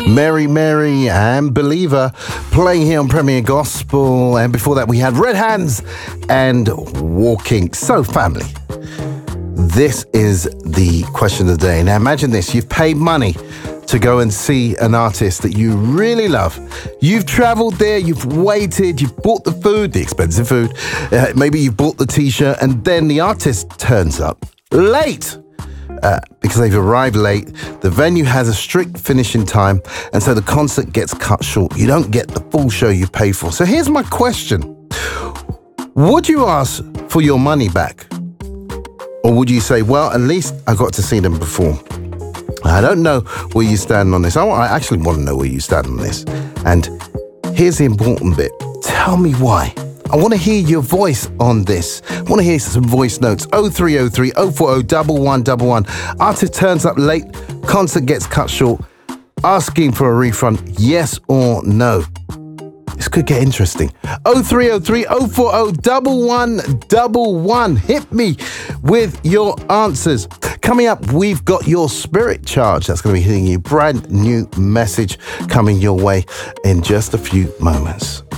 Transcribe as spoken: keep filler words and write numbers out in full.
Mary, Mary and Believer playing here on Premier Gospel. And before that, we had Red Hands and Walking. So, family, this is the question of the day. Now, imagine this. You've paid money to go and see an artist that you really love. You've traveled there, you've waited, you've bought the food, the expensive food. Uh, maybe you've bought the t-shirt, and then the artist turns up late. Uh, because they've arrived late, the venue has a strict finishing time, and so the concert gets cut short. You don't get the full show you paid for. So here's my question. Would you ask for your money back? Or would you say, well, at least I got to see them perform? I don't know where you stand on this. I actually want to know where you stand on this. And here's the important bit. Tell me why. I want to hear your voice on this. I want to hear some voice notes. oh three oh three, oh four oh, one one one one. Artist turns up late, concert gets cut short. Asking for a refund, yes or no? This could get interesting. oh three oh three, oh four oh, one one one one. Hit me with your answers. Coming up, we've got your Spirit Charge. That's going to be hitting you. Brand new message coming your way in just a few moments.